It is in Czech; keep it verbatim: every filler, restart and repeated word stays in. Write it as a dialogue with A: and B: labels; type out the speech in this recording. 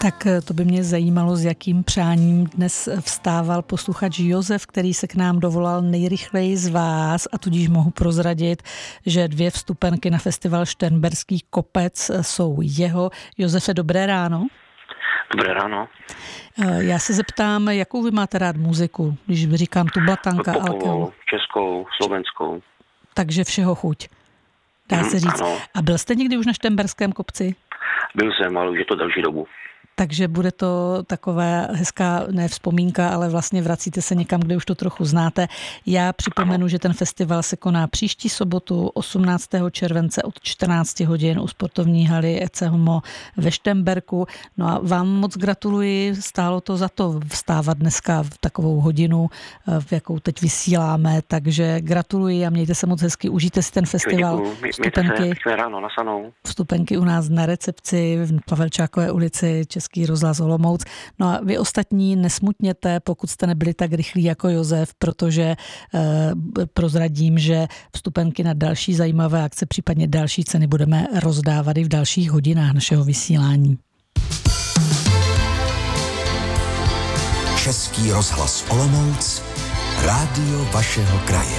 A: Tak to by mě zajímalo, s jakým přáním dnes vstával posluchač Josef, který se k nám dovolal nejrychleji z vás, a tudíž mohu prozradit, že dvě vstupenky na festival Šternberský kopec jsou jeho. Josefe, dobré ráno.
B: Dobré ráno.
A: Já se zeptám, jakou vy máte rád muziku, když říkám tuba, tanka, alkeu?
B: Českou, slovenskou.
A: Takže všeho chuť, dá se říct.
B: Ano.
A: A byl jste někdy už na Šternberském kopci?
B: Byl jsem, ale už je to další dobu.
A: Takže bude to taková hezká, ne vzpomínka, ale vlastně vracíte se někam, kde už to trochu znáte. Já připomenu, že ten festival se koná příští sobotu osmnáctého července od čtrnácti hodin u sportovní haly E C Homo ve Šternberku. No a vám moc gratuluji, stálo to za to vstávat dneska v takovou hodinu, v jakou teď vysíláme, takže gratuluji a mějte se moc hezky, užijte si ten festival.
B: Vstupenky, ráno na Sanou.
A: Vstupenky u nás na recepci v Pavelčákové ulici, Český rozhlas Olomouc. No a vy ostatní nesmutněte, pokud jste nebyli tak rychlí jako Josef, protože eh, prozradím, že vstupenky na další zajímavé akce, případně další ceny budeme rozdávat i v dalších hodinách našeho vysílání.
C: Český rozhlas Olomouc, rádio vašeho kraje.